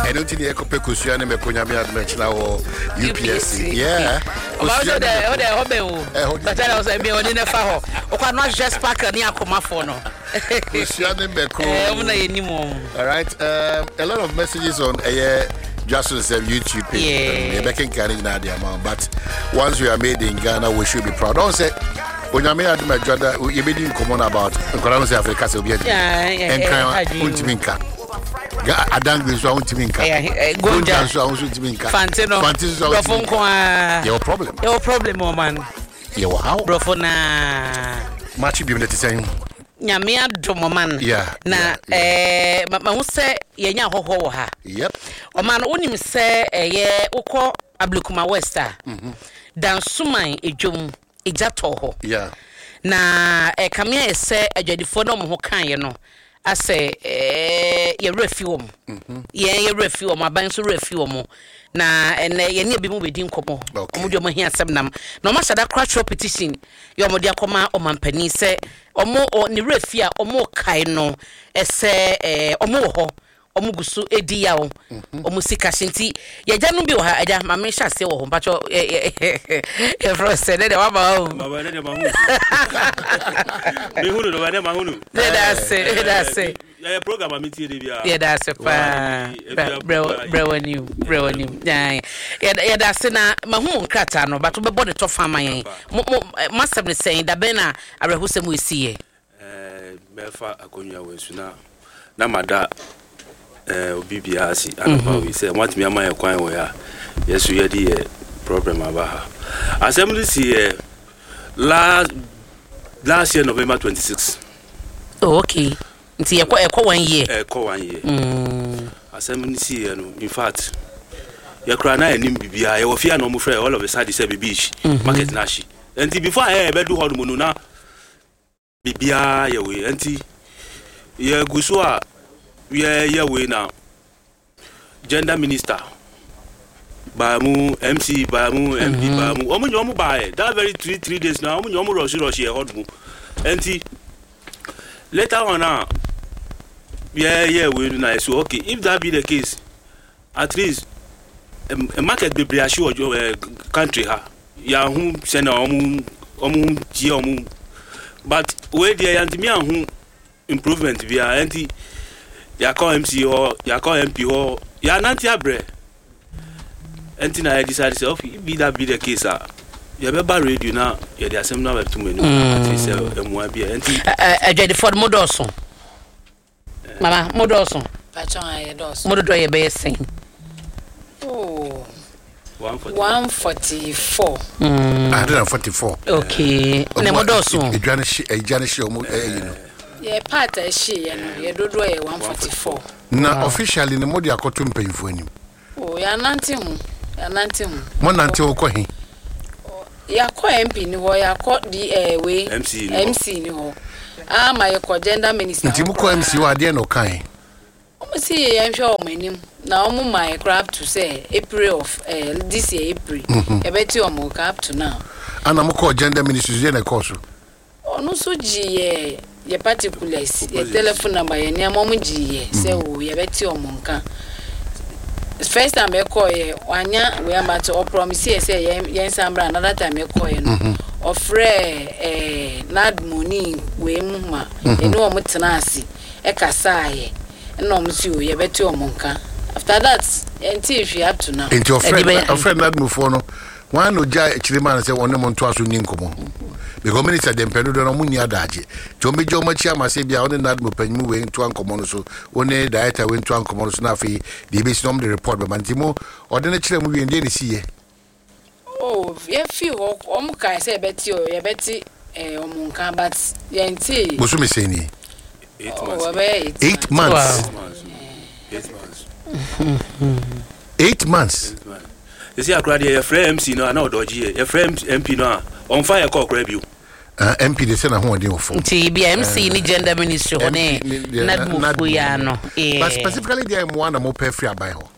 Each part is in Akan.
I don't think the Ecope Kusian and Mekonyami mentioned our UPSC. Yeah. But I was a million in a faho. Or not just pack a near Comafono. All right. A lot of messages on just on the YouTube page. Yeah. Making carrying Nadia, but once we are made in Ghana, we should be proud. Don't say when you made my job, you made in common about Economic Africa. And Untiminka. Adangwe so Untiminka. Gonja so Untiminka. Fantino. Your problem. Your problem, man. Your how? Brofona. Much be the same. Nyamia domoman na ma say yenya hoho ha yep o man onim say ye ukọ Ablekuma Westa dan suman ejom ejato ho na kamia say adwadifo no mo ho kan ye no ase ye refi wo ye refi wo aban so refi wo na ye ne bi mu bedi nkomo omo de mo hia asem nam na o ma sada crash petition ye omo de akoma o mampani se omo ni refi a omo kai no ese omo ho omo gusu edi ya o omo sika shinti ye gya no bi o ha agya ma me hya se wo ho mpacho e frose de wa ba o baba de ma hu me hu no ba de ma hu no that's it ya program amiti de bia yeah that's it pa brewani yeah that's na ma hu nkrata no but be body to farmer yen masem ne saying da be na arehusem we see mefa akonya wensu na mada obibia asi anapa we say want me am kwan we ya yesu ye di problem aba assembly see last year November 26. Okay nti ekọ 1 year ekọ 1 year assembly see no in fact ya kra na enim bibia ye ofia no mo frɛ all of a sudden say beach market nashi nti before I be do hold mo na bibia ye we nti ye guso a ye we na gender minister ba mu MC ba mu MP ba mu omo nyomo ba that very 3 days now omo nyomo rush e hold mu nti later on yeah we na so okay if that be the case at least a market be reassure country ha ya hu se na omo ji omo but we dey yanti me hu improvement via anti ya call MC or ya call MP or ya nanti abre anti na decide say if be that be the case ya be ba radio na ya dey assembly na to menu at least emu abia anti ajede for modoso mama modoso pachon aye doso mododo ye be sen 144 144 okay na modoso ejane shi omo you know ye part a shi ye no ye dodo ye 144 na officially ne modi akoto mpanyfo anim ya nanti hu mo nanti wo kohi ya ko MP ni ho ya ko di we MC ni ho ma ye ko gender minister nti mo ko MC wa de no kan omo si ye nhwe o manim na omo my crap to say April of this year April e beti omo cap to now ana mo ko gender minister ye na course onu so ji ye particulars ye telephone number ye ni amom ji ye say o ye beti omo nka first time e call ye wanya we am to promise say ye sambra another time e call ye no ofre nad money we mu ma e no omo tenasi e kasa ye no omo si o ye beti omo nka after that until if you have to now into your friend nad mu for no wan no ja chirima say won mo nto aso ni nkomo because minister dem pedo do no mu ni adaje to meje o machi amase bia won nad mu panyimu we nto ankomo no so woni director we nto ankomo no so na afi the base nom the report be mantimo o de na chire mu we ndie ne siye ye fi wo omo kai say beti o ye beti omo nka but ye nti bosu me say ni 8 months 8 months 8 months you see akra dey frame MC no na odoji ye frame MP no on fire call kra bio MP dey say na ho dey ofo nti bi MC ni gender ministry ho ne nadmu ya no but specifically dey am one mo pay free abai ho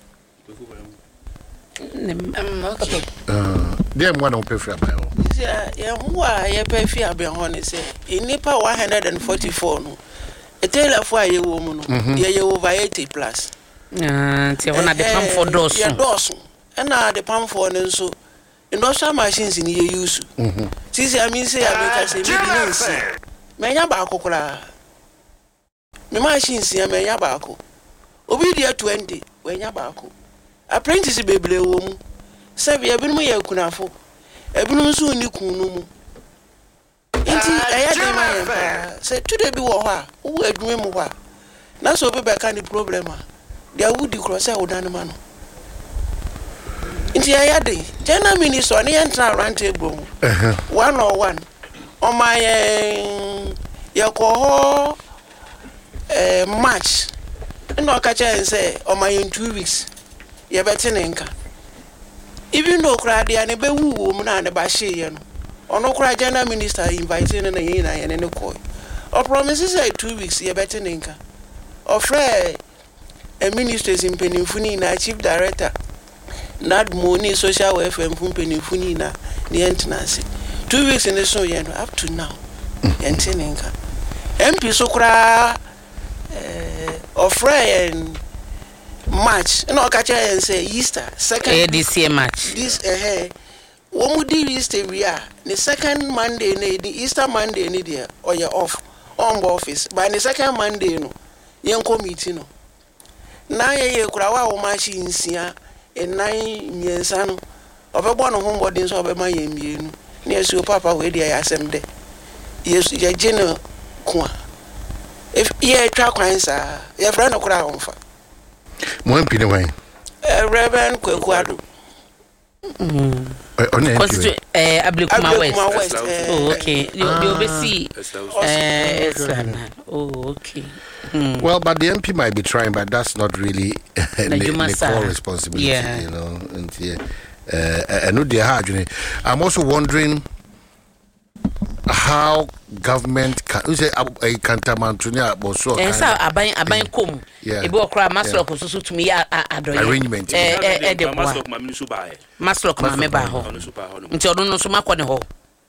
okay dey am one mo pay free abai ho ya ho a ye pay free abai ho ne say inipa 144 no etela fo aye wo mu no ye over 80 plus Nti wona de pam for dosu. Yeah, dosu. Na the pam for nso. Industrial machines in ye use. Sisi I mean say America say maybe nsi. Menya ba akokora. Me machines ya menya ba akọ. Obi dia 20, wenya ba akọ. Apprentice beble wo mu. Sabi ebinom ye kunafo. Ebinom so ni kunu mu. Enti eya dey my empire. Say today bi wo ho a, wo adwuma mu ho a. Na so be ka ni problem a. Dia would cross e odan ma no. Enti eya dey. General minister ni enter round table. 101. On my yako March. No catch and say on my in 2 weeks. You better nka. Even though cry the ane be wu woman and the bashi yen. Or no cry general minister inviting and a and no call. Or promises say 2 weeks you better nka. Or Fred a ministers in Penifuni chief director. Not money social welfare from Penifuni na the entrance. 2 weeks in the so yen up to now. Entinenka. MP so cry of Fred March, no catch and say Easter, second this year March. This one would do Easter we are the second Monday, the Easter Monday, need or you're off on office. By the second Monday, no, young committee no. Now ye crowd machines here in 9 years, son of a one home bodies of my immune. Near your papa, where they are some day. Yes, your general. If ye track lines are your friend of crown for. One pin away. Reverend Quaquado. Ablikuma West. Oh, okay. You'll be see. Oh, okay. Well, but the MP might be trying, but that's not really the core responsibility, you know. And I'm also wondering how government can say a cantamantunia boso aban kom e be okra maslo ko so to me arrangement maslo ko me ba ho nti odun no so makone ho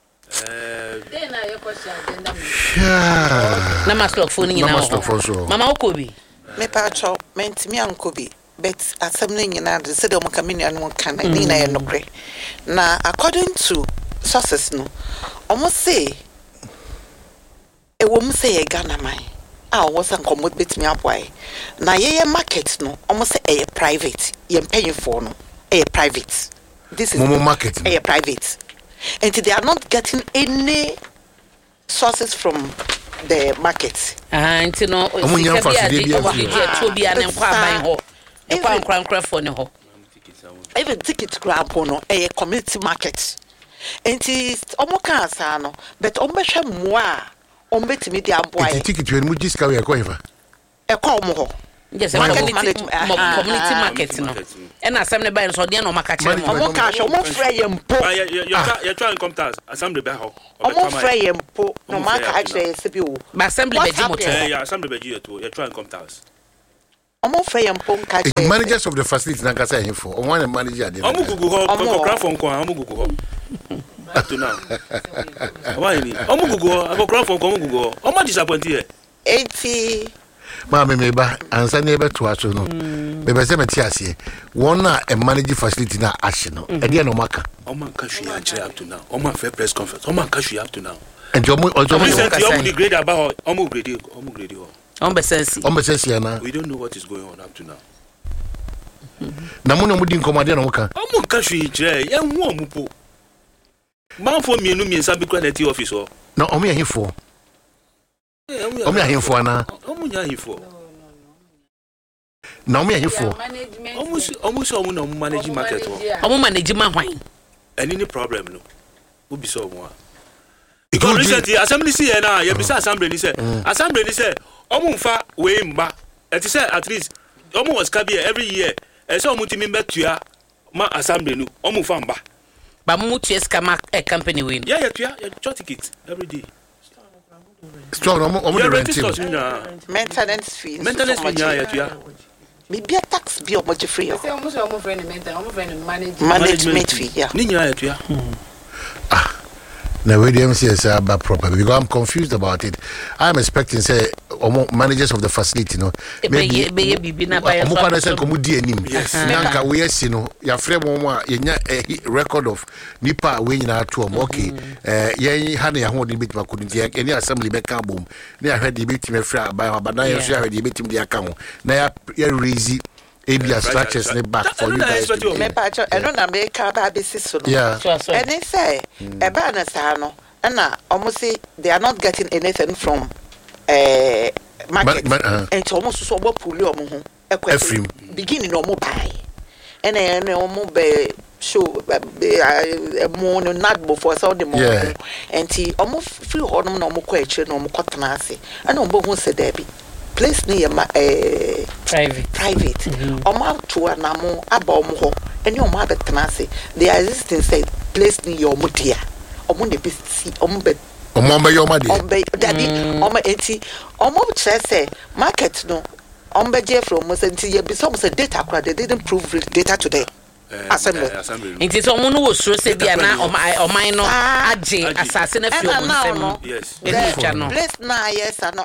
na maslo phone ni na ho mama okobi me pa cho mentimi ankobi but assembly nyina de se de mo kamini anu kan ni na ye nokre na according to sources no almost say a woman say a Ghana man. I wasn't come with me up why. Now ye market no almost say a private. Ye paying for no a private. This is market a private. And they are not getting any sources from the market. And you know, even ticket grab no a community market. And it's almost no, but almost more. Betimi dia boy. Ticket when we just carry a coiver. A come yes, community market no. And assembly by so dey no market. Omo cash, omo frey empo. You try and come to assembly by how. Omo frey empo no market actually se bi o. But assembly by motor. Yeah, assembly by you too. You try and come to us. Omo frey empo cash. Managers of the facility na kasa him for. One manager dey. Omo gugu ho, craft on kwa, omo gugu ho. Up to now. Why me? Omo gugu, I go craft on kwa omo gugu ho. Omo disappoint here. 80 Mama meba ansa na ebe to aso no. Bebe se meti ase. One na a managing facility na ash no. E dey no maka. Omo cash you up to now. Omo fair press conference. Omo cash you up to now. And omo the grade about omo grade ho. Ombesensi na. We don't know what is going on up to now. Na mo no mudi nkomade na mo ka. Omo cash you kire. Ye hu omo po. Man for mienu miensa bi credit office ho. Na omo ye hifo. Omo ya hifo na. Omo nya hifo. Na omo ya hifo. Omo na omo manage market ho. Omo manage ma hwan. Any problem no. Obi so omo a. Because recently assembly see na ye bisa assembly ni say omo mfa we mba. It say at least omo was kabia every year. E say omo timi mbetua ma assembly no omo mfa mba. Ba mu ties kama a company win. Yeah, you short ticket every day. Strong omo the rent. Maintenance fee. Yeah. Maybe a tax be omo je free. Say omo friend mental, omo friend management fee, yeah. Ni nya ya. Now, where the MCS are back properly because I'm confused about it. I'm expecting say managers of the facility, you know, maybe Nanka we yes, you know, your friend a record of Nipa winning out to okay. Ye had a whole debate about couldn't any assembly make a boom. Near heard debate me by but now you share debate the account. Now you're easy. Area structures in the back for you guys. I don't know, make a basis. Yeah, and they say a banner sano, and now almost say they are not getting anything from market. And it's almost so what pull your beginning or mobile. And then mobile show a morning not before so the morning, and he almost feel on no more question or more cotton. I know who said Debbie. Place near my private. Oma to an amo abom and your mother tenacity. The assistant said, place near your mutia. Omon the see ombe. Omomba your mother. Daddy, Oma eti. Omo say market no. Ombe Jeff from Mosanti, be some data crowd. They didn't prove data today. Assembly. It is someone who was so said, Diana or minor AJ assassin. Yes. Place na yes, I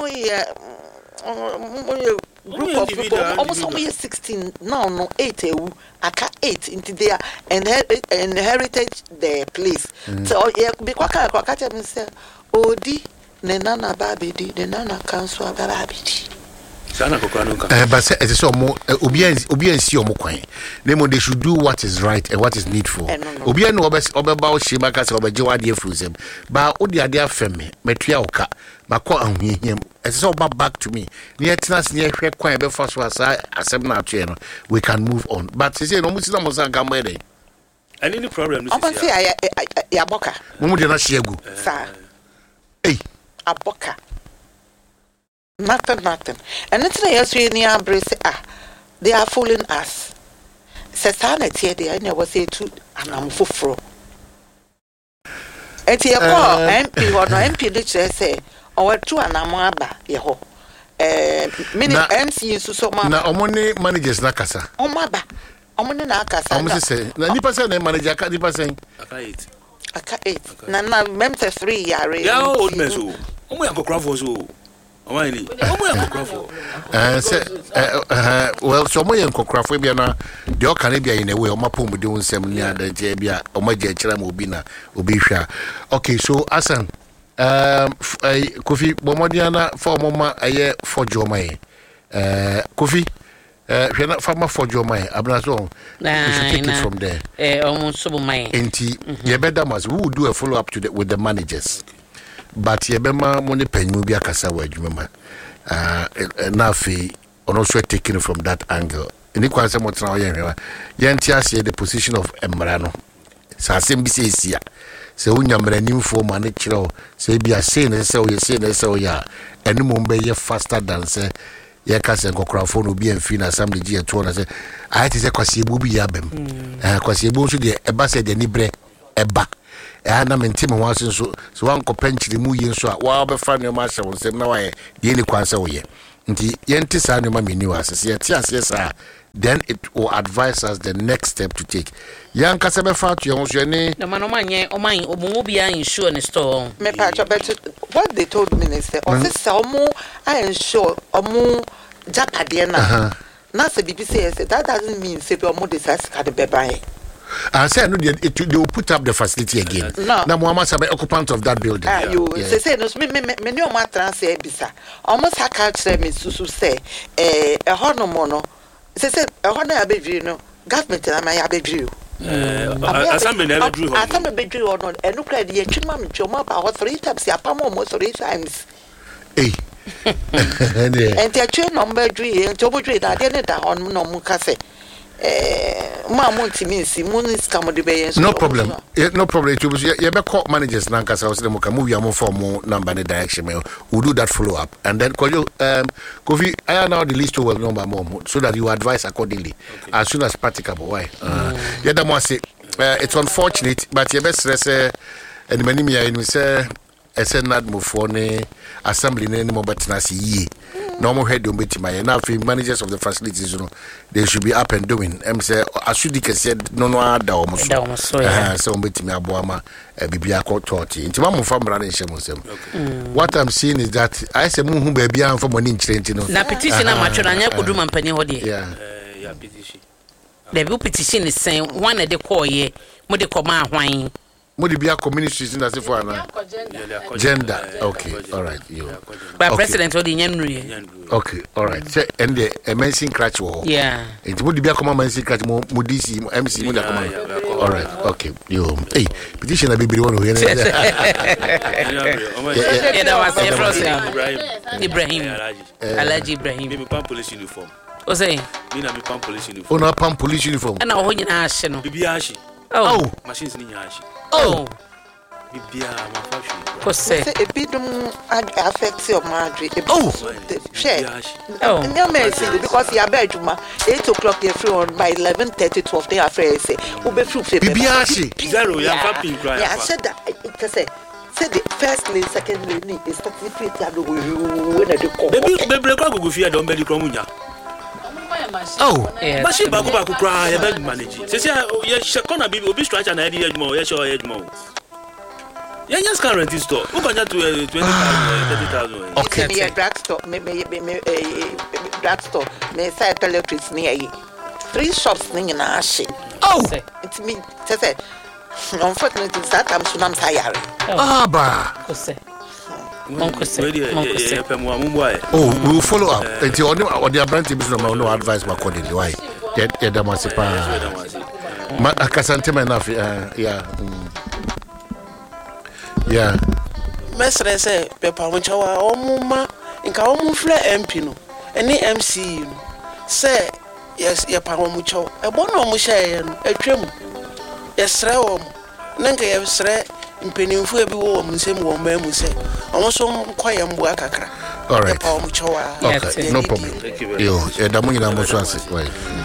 know. Group of people almost only 16 no 8 aka 8 into there inherited the place so yeah be kwaka tell me say odi ne nana babidi ne nana council babidi sana kokano but say it is so obi ansi omo kwan nemo they should do what is right and what is needful obi an obeba o shima ka say obeje wade afurusem ba odi ade afeme metua oka makọ ahụhiem it's all back to me near tenas near hwe kwan be fa so asa asem na atwe no we can move on but say no musi na mo san ka mbede any problem no say ya boka mo de na shiegu sa aboka nothing and it's yes we near brace they are fooling us say sanity there na was say to anam foforo enti e ko MP wono MP de say or two and amaba yeho mini MC so ma na omoni managers na kasa omaba omoni na kasa omo say na nipa say na manager ka nipa say aka 8 na member 3 yare ya old men so omo yankokra for so omo yankokra for well so omo yankokra for bia na de o kan bia in a way omo pom de nsem ni adaje bia omo je kira ma obi na obi hwa okay so Asan Kofi Bomodiana for mama aye for Jomai. Kofi hwena farmer for Jomai Abrazo. We should take it from there. Almost so my enti ye better must we will do a follow up to with the managers. But ye bema money penyu bi akasa wa adwuma na fe also taking from that angle. Ni kwanse motra o ye hwewa. Ye ntia the position of Emrano. Sa asem bi se sia. Se unya mranim ma ne kire se bia say ne se o ye say ne se o ya enu mo be ye faster than say ye ka se nkokrafo no bi amfi na assembly gi eto na say I say kwase ebu bi ya bem kwase ebu so de eba se de ni bre eba na menti me wanso so wan ko penchiri mu ye so a wa be fa ne ma hye won sem na wa ye ni kwanse wo ye nti ye nti sa ne ma meni wa se ye ti ase sa then it will advise us the next step to take. Young Casabe Fat, you no man, Omobia insure in store. What they told Minister, officer, I ensure Omo Japadiana. Not the BBC, that doesn't mean say Omo disaster at the baby. I said they will put up the facility again. No, Muhammad Sabe occupant of that building. You say no, many of my transfer bisa. Almost I can't say me Susu say a hormono. Say a honor abedri no government am I abedri. Assembly never drew. Assembly bedri or not. And look at the chimam choma about 3 times. Ya pamo almost 3 times. Eh. And the chain number 3 and Tobo trade. I didn't on no mukase. No problem. No problem. You be call managers now because I was them move your for more number in the direction. We'll do that follow up and then call you Kofi. I are now the list to well number more so that you advise accordingly as soon as practicable. Why? Yeah, that must say it's unfortunate, but you best say and many me say. Ese nad mo for ne assembly ne mo betina si yi normal head don't bet my now managers of the facilities, you know, they should be up and doing. Say I should said no ada almost. So bet me aboama bibia taught into one from running shemusem. What I'm seeing is that I say mu baby am for money change, you know. Na petition na matcho na nya kodu mampani hodi. Yeah, petition. The petition is saying one of the call ye mo de koma hwan. Modi bia communities in as for gender. Okay, all right. You. But president odi nyanru. Okay, all right. Say and the MNC crash wo. Yeah. It would be a common MNC crash mo DC MC mo da common. All right. Okay. You. Hey, petition na bibiri won here. Yeah, that was Ibrahim. Alaji Ibrahim. Me pam police uniform. O say? Me na me pam police uniform. Ona pam police uniform. Na ho nyina ahye no. Bibi ahye. Oh. Machines ni ahye. Oh. Bibia ma fashion. Ko say e bidum affect your marriage. Oh. Share. Oh. No mercy because you are bedroom 8 o'clock you free on by 11:30 12 they are free say. We be free. Bibia ahye. Zero ya papi cry. Yeah, said that it say the first lane, second lane is certificate and when they call. Baby kwa gugufia don bedi kromunya. Oh, machine back cry ya bed manage. Say you shekona bibi obi structure na edi edmo, ya show edmo. Ya just current store. Who can to 20,000 30,000. Okay. Me drugstore, me drugstore, me side electrics near 3 shops in Ashi. Oh, it's me. Say unfortunately that I'm sunam sayari. Ah ba. Oh, we'll follow up. Until on the brand team no advice accordingly. Why? Yeah, that must be. I can't enough. Yeah. Mestre say pepa munchawa omuma inka omufle MP no eni MC no say yes ye pa omucho e bono omushaye no atwam yesre wo nanka yesre mpenimfu ebi wo omnsem wo mamu say omoso kwaye mbu akakra. All right. Pepa omucho okay, no problem. Yo, edamu nyina mo so ase. Why?